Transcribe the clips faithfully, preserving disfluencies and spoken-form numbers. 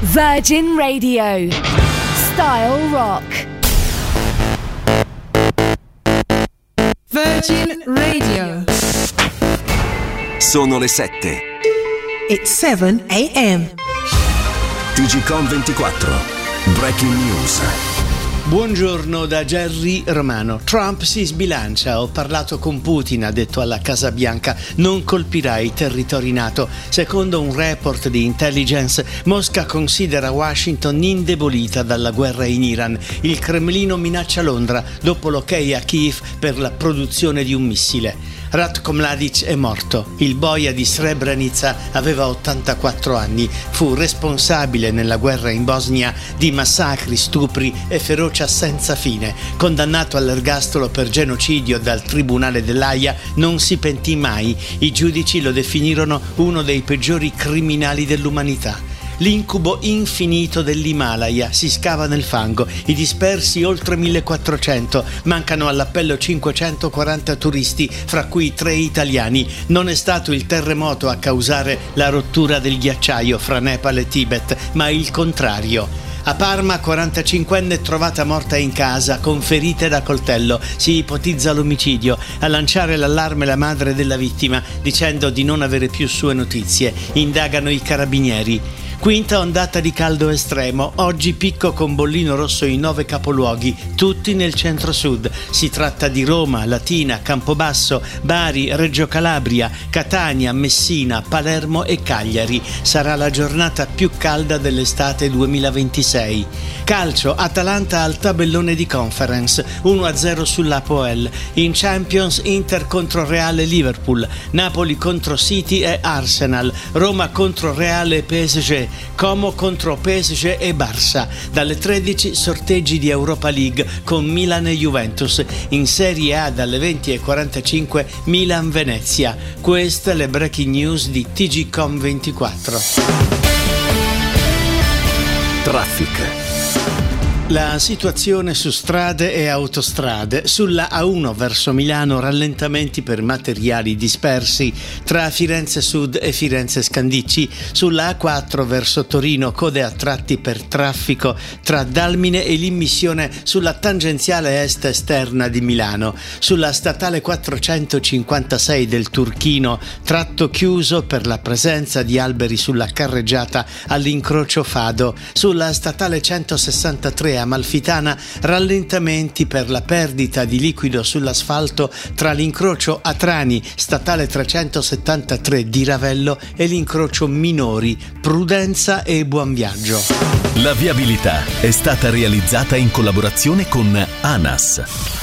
Virgin Radio. Style Rock. Virgin Radio. Sono le sette. It's seven a.m. T G Com ventiquattro. Breaking News. Buongiorno da Jerry Romano. Trump si sbilancia. Ho parlato con Putin, ha detto alla Casa Bianca. Non colpirà i territori NATO. Secondo un report di intelligence, Mosca considera Washington indebolita dalla guerra in Iran. Il Cremlino minaccia Londra dopo l'ok a Kiev per la produzione di un missile. Ratko Mladic è morto. Il boia di Srebrenica aveva ottantaquattro anni. Fu responsabile nella guerra in Bosnia di massacri, stupri e ferocia senza fine. Condannato all'ergastolo per genocidio dal Tribunale dell'Aia, non si pentì mai. I giudici lo definirono uno dei peggiori criminali dell'umanità. L'incubo infinito dell'Himalaya si scava nel fango, i dispersi oltre millequattrocento, mancano all'appello cinquecentoquaranta turisti, fra cui tre italiani. Non è stato il terremoto a causare la rottura del ghiacciaio fra Nepal e Tibet, ma il contrario. A Parma, quarantacinquenne trovata morta in casa con ferite da coltello. Si ipotizza l'omicidio. A lanciare l'allarme la madre della vittima, dicendo di non avere più sue notizie. Indagano i carabinieri. Quinta ondata di caldo estremo. Oggi picco con bollino rosso in nove capoluoghi, tutti nel centro-sud. Si tratta di Roma, Latina, Campobasso, Bari, Reggio Calabria, Catania, Messina, Palermo e Cagliari. Sarà la giornata più calda dell'estate duemilaventisei. Calcio, Atalanta al tabellone di Conference, uno a zero sull'Apoel. In Champions, Inter contro Reale e Liverpool, Napoli contro City e Arsenal, Roma contro Reale e P S G, Como contro P S G e Barça. Dalle tredici sorteggi di Europa League con Milan e Juventus. In Serie A dalle venti e quarantacinque Milan-Venezia. Queste le breaking news di T G Com ventiquattro. Traffic. La situazione su strade e autostrade. Sulla A uno verso Milano rallentamenti per materiali dispersi tra Firenze Sud e Firenze Scandicci. Sulla A quattro verso Torino code a tratti per traffico tra Dalmine e l'immissione sulla tangenziale est esterna di Milano. Sulla statale quattrocentocinquantasei del Turchino tratto chiuso per la presenza di alberi sulla carreggiata all'incrocio Fado. Sulla statale centosessantatré Amalfitana rallentamenti per la perdita di liquido sull'asfalto tra l'incrocio Atrani, statale trecentosettantatré di Ravello e l'incrocio Minori. Prudenza e buon viaggio. La viabilità è stata realizzata in collaborazione con ANAS.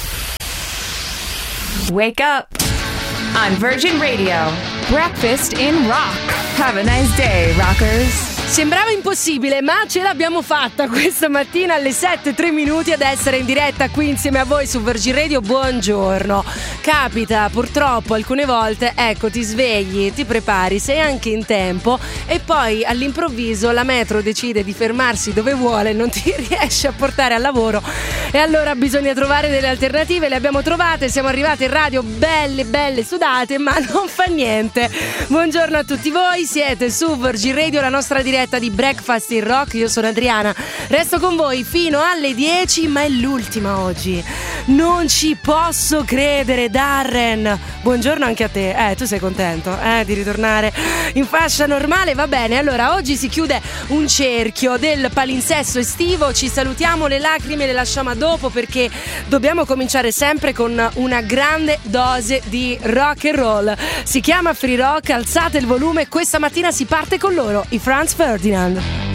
Wake up on Virgin Radio. Breakfast in rock. Have a nice day, rockers. Sembrava impossibile, ma ce l'abbiamo fatta questa mattina alle sette e tre minuti ad essere in diretta qui insieme a voi su Virgin Radio. Buongiorno. Capita purtroppo alcune volte, ecco, ti svegli, ti prepari, sei anche in tempo e poi all'improvviso la metro decide di fermarsi dove vuole, non ti riesce a portare al lavoro e allora bisogna trovare delle alternative. Le abbiamo trovate, siamo arrivate in radio belle belle sudate, ma non fa niente. Buongiorno a tutti voi, siete su Virgin Radio, la nostra diretta di Breakfast in Rock. Io sono Adriana, resto con voi fino alle dieci, ma è l'ultima oggi. Non ci posso credere, Darren. Buongiorno anche a te. Eh, tu sei contento eh, di ritornare in fascia normale? Va bene, allora oggi si chiude un cerchio del palinsesto estivo. Ci salutiamo, le lacrime le lasciamo a dopo perché dobbiamo cominciare sempre con una grande dose di rock and roll. Si chiama Free Rock, alzate il volume, questa mattina si parte con loro, i Franz Ferdinand.